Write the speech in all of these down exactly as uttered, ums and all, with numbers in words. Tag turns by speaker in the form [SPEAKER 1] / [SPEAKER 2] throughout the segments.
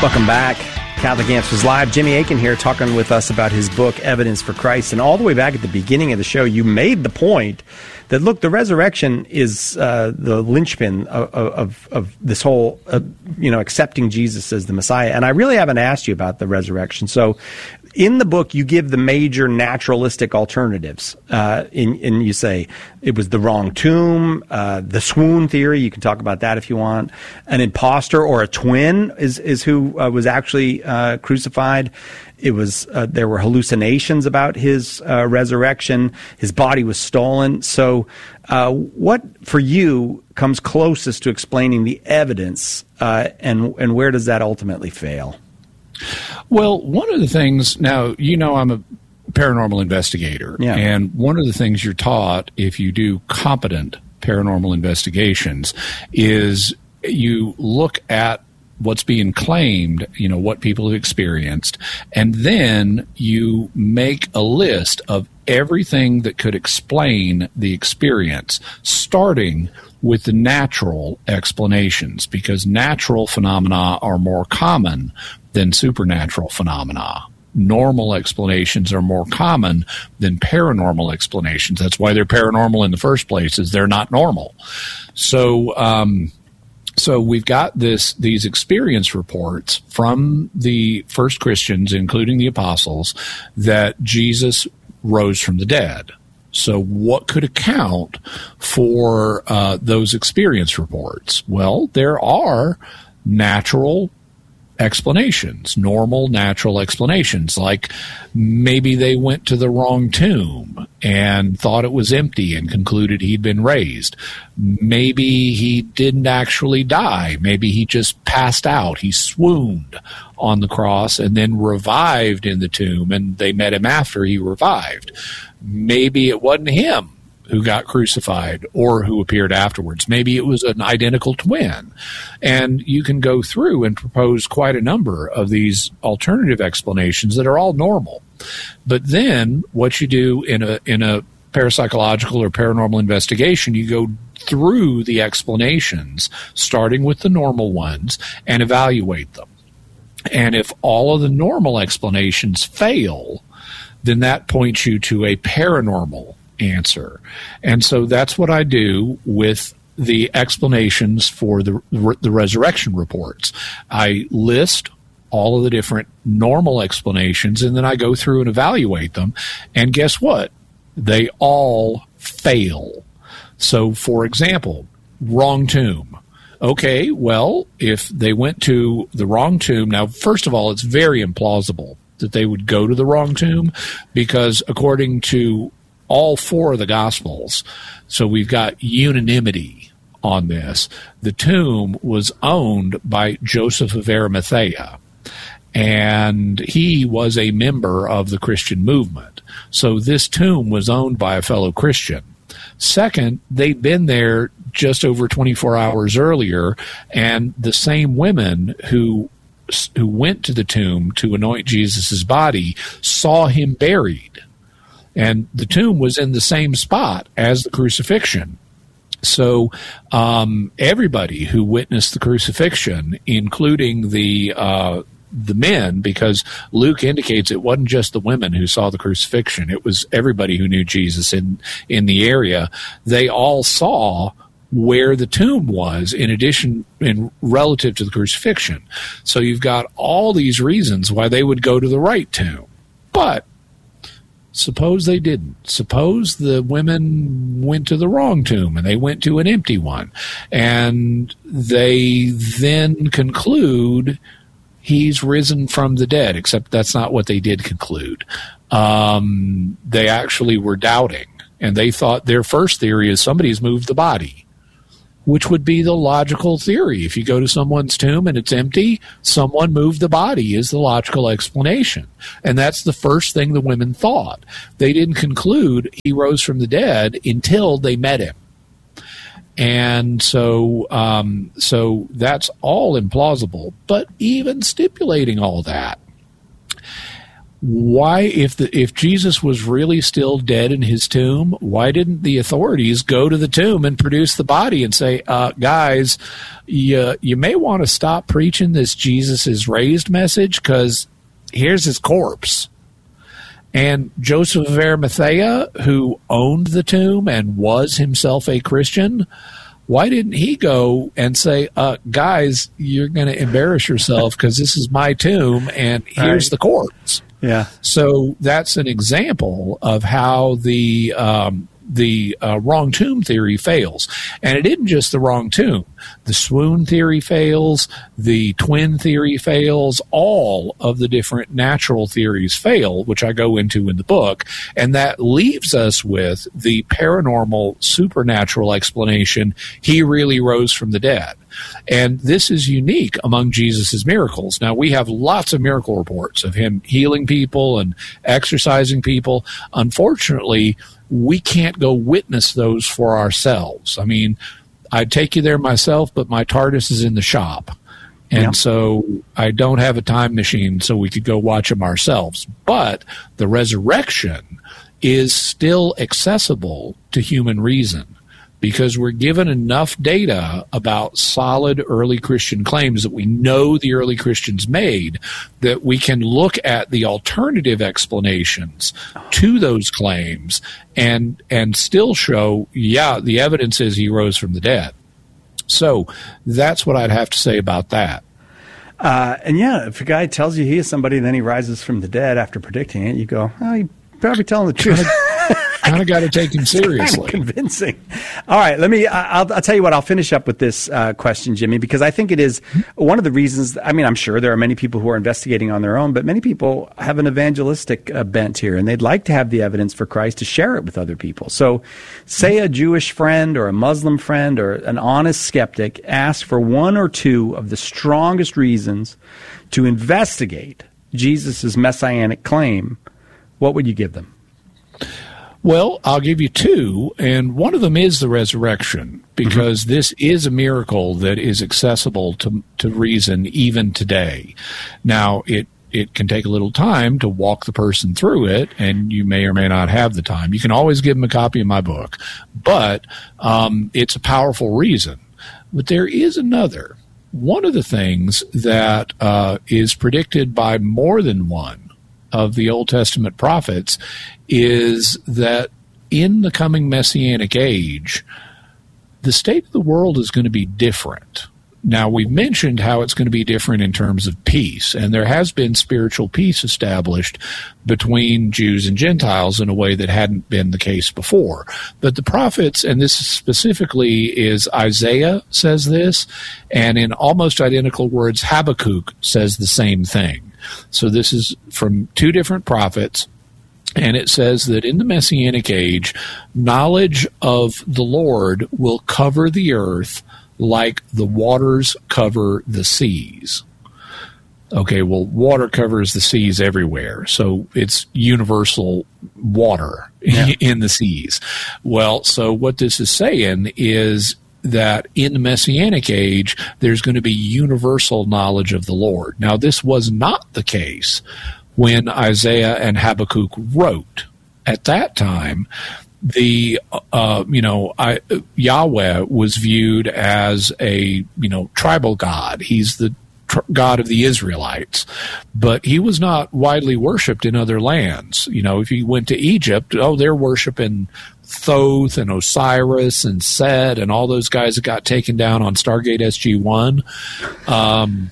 [SPEAKER 1] Welcome back. Catholic Answers Live. Jimmy Akin here talking with us about his book, Evidence for Christ. And all the way back at the beginning of the show, you made the point that, look, the resurrection is uh, the linchpin of, of, of this whole, uh, you know, accepting Jesus as the Messiah. And I really haven't asked you about the resurrection. So in the book, you give the major naturalistic alternatives. Uh, in, and you say it was the wrong tomb, uh, the swoon theory. You can talk about that if you want. An imposter or a twin is, is who uh, was actually uh, crucified. It was uh, there were hallucinations about his uh, resurrection. His body was stolen. So uh, what, for you, comes closest to explaining the evidence, uh, and and where does that ultimately fail?
[SPEAKER 2] Well, one of the things, now, you know, I'm a paranormal investigator,
[SPEAKER 1] yeah.
[SPEAKER 2] and one of the things you're taught if you do competent paranormal investigations is you look at what's being claimed, you know, what people have experienced, and then you make a list of everything that could explain the experience, starting with the natural explanations, because natural phenomena are more common than supernatural phenomena. Normal explanations are more common than paranormal explanations. That's why they're paranormal in the first place, is they're not normal. So, um, so we've got this these experience reports from the first Christians, including the apostles, that Jesus rose from the dead. So what could account for uh, those experience reports? Well, there are natural explanations, normal, natural explanations, like maybe they went to the wrong tomb and thought it was empty and concluded he'd been raised. Maybe he didn't actually die. Maybe he just passed out. He swooned on the cross and then revived in the tomb, and they met him after he revived. Maybe it wasn't him who got crucified or who appeared afterwards. Maybe it was an identical twin. And you can go through and propose quite a number of these alternative explanations that are all normal. But then what you do in a in a parapsychological or paranormal investigation, you go through the explanations, starting with the normal ones, and evaluate them. And if all of the normal explanations fail, then that points you to a paranormal answer. And so that's what I do with the explanations for the the resurrection reports. I list all of the different normal explanations, and then I go through and evaluate them. And guess what? They all fail. So, for example, wrong tomb. Okay, well, if they went to the wrong tomb, now, first of all, it's very implausible that they would go to the wrong tomb, because according to all four of the Gospels, so we've got unanimity on this, the tomb was owned by Joseph of Arimathea, and he was a member of the Christian movement. So this tomb was owned by a fellow Christian. Second, they'd been there just over twenty-four hours earlier, and the same women who who went to the tomb to anoint Jesus' body saw him buried. And the tomb was in the same spot as the crucifixion. So um, everybody who witnessed the crucifixion, including the uh, the men, because Luke indicates it wasn't just the women who saw the crucifixion, it was everybody who knew Jesus in, in the area. They all saw where the tomb was, in addition, in relative to the crucifixion. So you've got all these reasons why they would go to the right tomb. But suppose they didn't. Suppose the women went to the wrong tomb and they went to an empty one. And they then conclude he's risen from the dead, except that's not what they did conclude. Um, they actually were doubting, and they thought their first theory is somebody's moved the body, which would be the logical theory. If you go to someone's tomb and it's empty, someone moved the body is the logical explanation. And that's the first thing the women thought. They didn't conclude he rose from the dead until they met him. And so um, so that's all implausible. But even stipulating all that, why, if the if Jesus was really still dead in his tomb, why didn't the authorities go to the tomb and produce the body and say, uh, guys, you, you may want to stop preaching this Jesus is raised message because here's his corpse. And Joseph of Arimathea, who owned the tomb and was himself a Christian, why didn't he go and say, uh, guys, you're going to embarrass yourself because this is my tomb and here's right. the corpse?
[SPEAKER 1] Yeah.
[SPEAKER 2] So that's an example of how the um, the uh, wrong tomb theory fails. And it isn't just the wrong tomb. The swoon theory fails. The twin theory fails. All of the different natural theories fail, which I go into in the book. And that leaves us with the paranormal, supernatural explanation. He really rose from the dead. And this is unique among Jesus' miracles. Now, we have lots of miracle reports of him healing people and exorcising people. Unfortunately, we can't go witness those for ourselves. I mean, I'd take you there myself, but my TARDIS is in the shop. And yeah. so I don't have a time machine so we could go watch them ourselves. But the resurrection is still accessible to human reason, because we're given enough data about solid early Christian claims that we know the early Christians made that we can look at the alternative explanations to those claims and and still show, yeah, the evidence is he rose from the dead. So that's what I'd have to say about that.
[SPEAKER 1] Uh, and yeah, if a guy tells you he is somebody and then he rises from the dead after predicting it, you go, oh, you're probably telling the truth.
[SPEAKER 2] Kind of got to take him seriously.
[SPEAKER 1] Kind of convincing. All right, let me. I'll, I'll tell you what. I'll finish up with this uh, question, Jimmy, because I think it is one of the reasons. I mean, I'm sure there are many people who are investigating on their own, but many people have an evangelistic uh, bent here, and they'd like to have the evidence for Christ to share it with other people. So, say a Jewish friend or a Muslim friend or an honest skeptic asks for one or two of the strongest reasons to investigate Jesus' messianic claim. What would you give them?
[SPEAKER 2] Well, I'll give you two, and one of them is the resurrection, because mm-hmm. this is a miracle that is accessible to to reason even today. Now, it it can take a little time to walk the person through it, and you may or may not have the time. You can always give them a copy of my book, but um, it's a powerful reason. But there is another. One of the things that uh, is predicted by more than one of the Old Testament prophets is that in the coming Messianic age, the state of the world is going to be different. Now, we've mentioned how it's going to be different in terms of peace, and there has been spiritual peace established between Jews and Gentiles in a way that hadn't been the case before. But the prophets, and this specifically is Isaiah says this, and in almost identical words, Habakkuk says the same thing. So this is from two different prophets, and it says that in the Messianic age, knowledge of the Lord will cover the earth like the waters cover the seas. Okay, well, water covers the seas everywhere, so it's universal water yeah. in the seas. Well, so what this is saying is that in the Messianic age, there's going to be universal knowledge of the Lord. Now, this was not the case when Isaiah and Habakkuk wrote. At that time, the uh, you know I, Yahweh was viewed as a you know tribal god. He's the tr- God of the Israelites, but he was not widely worshipped in other lands. You know, if you went to Egypt, oh, they're worshiping Thoth and Osiris and Set and all those guys that got taken down on Stargate S G one. Um,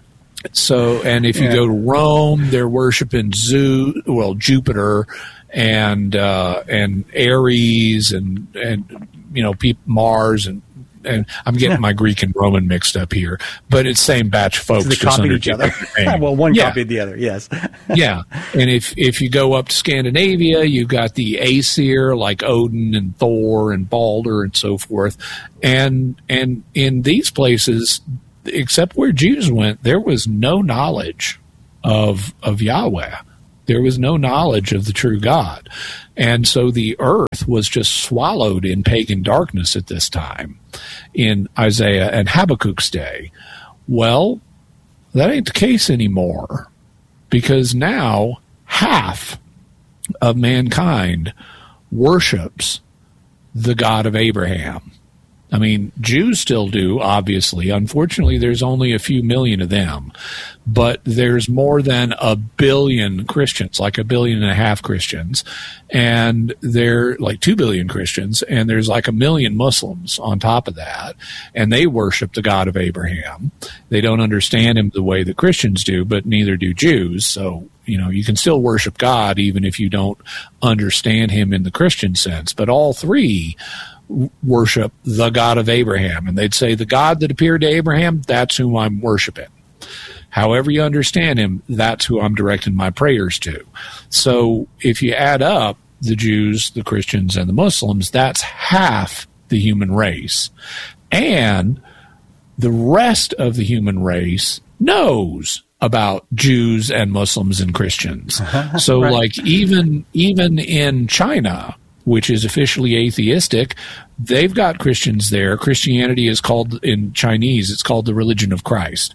[SPEAKER 2] so, and if you yeah. go to Rome, they're worshiping Zeus, well, Jupiter and uh, and Ares and and you know Mars and and I'm getting yeah. my Greek and Roman mixed up here, but it's same batch of folks.
[SPEAKER 1] So they
[SPEAKER 2] just
[SPEAKER 1] copied each other. Well, one
[SPEAKER 2] yeah.
[SPEAKER 1] copied the other. Yes.
[SPEAKER 2] yeah, and if if you go up to Scandinavia, you've got the Aesir like Odin and Thor and Balder and so forth, and and in these places, except where Jews went, there was no knowledge of of Yahweh. There was no knowledge of the true God. And so the earth was just swallowed in pagan darkness at this time in Isaiah and Habakkuk's day. Well, that ain't the case anymore, because now half of mankind worships the God of Abraham. I mean, Jews still do, obviously. Unfortunately, there's only a few million of them. But there's more than a billion Christians, like a billion and a half Christians. And there like two billion Christians. And there's like a million Muslims on top of that. And they worship the God of Abraham. They don't understand him the way that Christians do, but neither do Jews. So, you know, you can still worship God even if you don't understand him in the Christian sense. But all three worship the God of Abraham. And they'd say, the God that appeared to Abraham, that's who I'm worshiping. However you understand him, that's who I'm directing my prayers to. So if you add up the Jews, the Christians, and the Muslims, that's half the human race. And the rest of the human race knows about Jews and Muslims and Christians. So right. like even even in China, which is officially atheistic, they've got Christians there. Christianity is called, in Chinese, it's called the religion of Christ.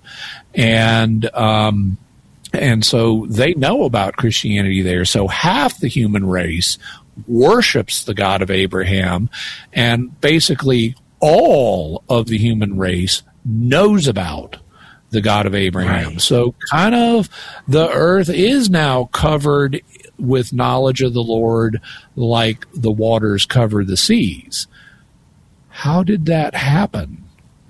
[SPEAKER 2] And um, and so they know about Christianity there. So half the human race worships the God of Abraham, and basically all of the human race knows about the God of Abraham. Right. So kind of the earth is now covered with knowledge of the Lord like the waters cover the seas. How did that happen?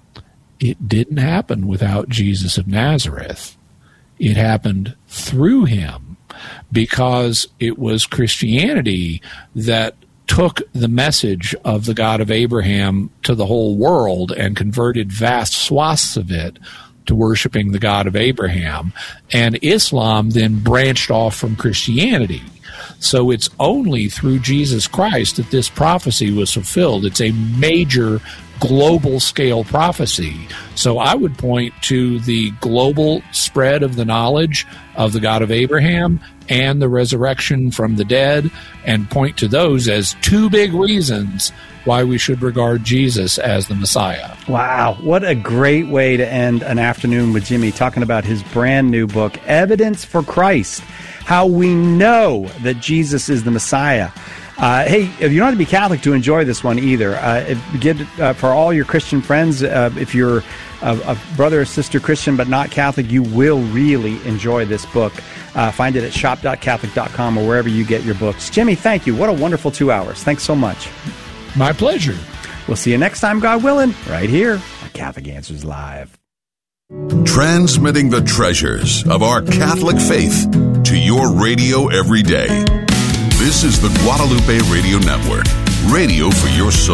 [SPEAKER 2] It didn't happen without Jesus of Nazareth. It happened through him, because it was Christianity that took the message of the God of Abraham to the whole world and converted vast swaths of it to worshiping the God of Abraham. And Islam then branched off from Christianity. So it's only through Jesus Christ that this prophecy was fulfilled. It's a major global scale prophecy. So I would point to the global spread of the knowledge of the God of Abraham and the resurrection from the dead, and point to those as two big reasons why we should regard Jesus as the Messiah.
[SPEAKER 1] Wow, what a great way to end an afternoon with Jimmy, talking about his brand new book, Evidence for Christ, how we know that Jesus is the Messiah. Uh, hey, you don't have to be Catholic to enjoy this one either. Uh, get uh, for all your Christian friends, uh, if you're a, a brother or sister Christian but not Catholic, you will really enjoy this book. Uh, find it at shop dot catholic dot com or wherever you get your books. Jimmy, thank you. What a wonderful two hours. Thanks so much.
[SPEAKER 2] My pleasure.
[SPEAKER 1] We'll see you next time, God willing, right here on Catholic Answers Live.
[SPEAKER 3] Transmitting the treasures of our Catholic faith to your radio every day. This is the Guadalupe Radio Network, radio for your soul.